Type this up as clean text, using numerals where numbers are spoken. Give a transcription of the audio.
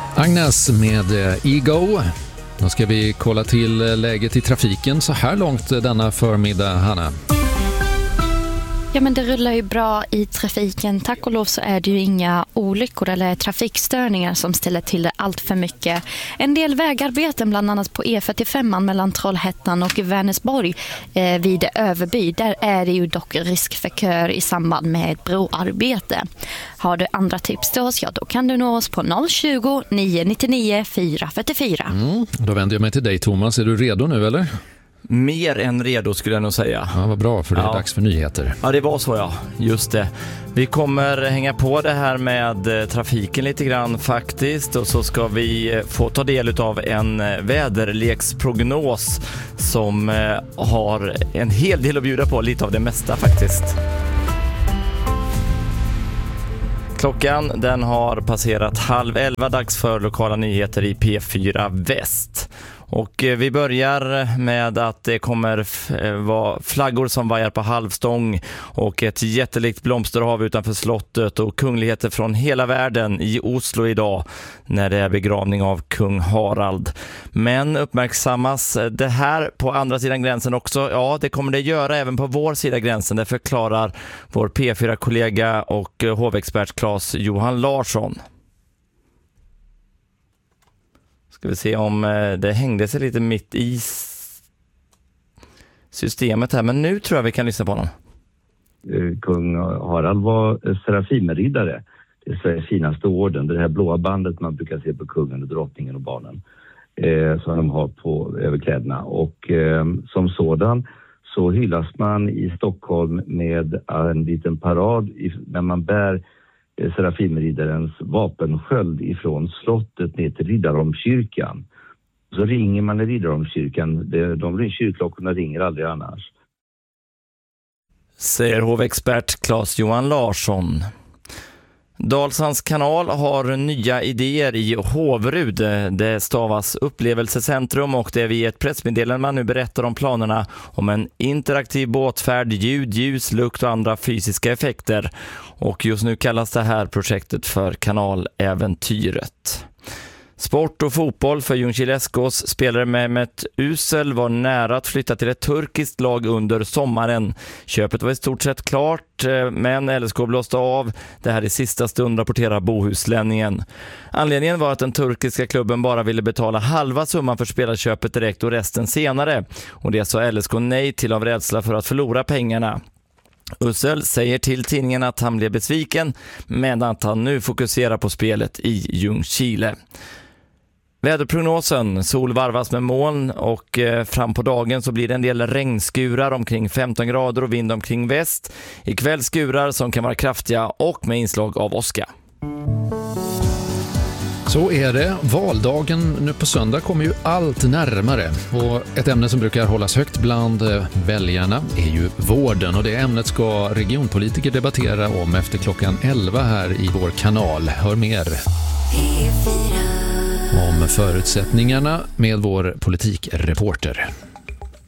Agnes med Ego. Då ska vi kolla till läget i trafiken så här långt denna förmiddag, Hanna. Ja, men det rullar ju bra i trafiken. Tack och lov så är det ju inga olyckor eller trafikstörningar som ställer till det allt för mycket. En del vägarbeten, bland annat på E45 mellan Trollhättan och Vänersborg vid Överby. Där är det ju dock risk för kör i samband med ett broarbete. Har du andra tips till oss, ja då kan du nå oss på 020 999 444. Då vänder jag mig till dig, Thomas. Är du redo nu eller? Mer än redo skulle jag nog säga. Ja, vad bra, för det är dags för nyheter. Ja, det var så, ja. Just det. Vi kommer hänga på det här med trafiken lite grann faktiskt. Och så ska vi få ta del av en väderleksprognos som har en hel del att bjuda på, lite av det mesta faktiskt. Klockan den har passerat 10:30, dags för lokala nyheter i P4 Väst. Och vi börjar med att det kommer vara flaggor som vajar på halvstång och ett jättelikt blomsterhav utanför slottet och kungligheter från hela världen i Oslo idag när det är begravning av kung Harald. Men uppmärksammas det här på andra sidan gränsen också? Ja, det kommer det göra även på vår sida gränsen. Det förklarar vår P4-kollega och hovexpert Claes Johan Larsson. Ska vi se om det hängde sig lite mitt i systemet här. Men nu tror jag vi kan lyssna på honom. Kung Harald var Serafimerriddare. Det är Sveriges finaste orden. Det här blåa bandet man brukar se på kungen och drottningen och barnen. Som de har på överkläderna. Och som sådan så hyllas man i Stockholm med en liten parad när man bär Serafimerriddarens vapensköld ifrån slottet ner till Riddarholmskyrkan. Så ringer man i Riddarholmskyrkan. Kyrklockorna ringer aldrig annars. Säger hovexpert Claes Johan Larsson. Dalslands kanal har nya idéer i Håverud. Det stavas upplevelsecentrum och det är via ett pressmeddelande man nu berättar om planerna om en interaktiv båtfärd, ljud, ljus, lukt och andra fysiska effekter. Och just nu kallas det här projektet för Kanaläventyret. Sport och fotboll för Ljungskile SK:s spelare Mehmet Usel var nära att flytta till ett turkiskt lag under sommaren. Köpet var i stort sett klart, men LSK blåste av. Det här i sista stund, rapporterar Bohuslänningen. Anledningen var att den turkiska klubben bara ville betala halva summan för spelarköpet direkt och resten senare. Och det sa LSK nej till av rädsla för att förlora pengarna. Usel säger till tidningen att han blev besviken, men att han nu fokuserar på spelet i Ljungskile. Väderprognosen: sol varvas med moln och fram på dagen så blir det en del regnskurar omkring 15 grader och vind omkring väst. Ikväll skurar som kan vara kraftiga och med inslag av åska. Så är det. Valdagen nu på söndag kommer ju allt närmare. Och ett ämne som brukar hållas högt bland väljarna är ju vården. Och det ämnet ska regionpolitiker debattera om efter klockan 11 här i vår kanal. Hör mer om förutsättningarna med vår politikreporter.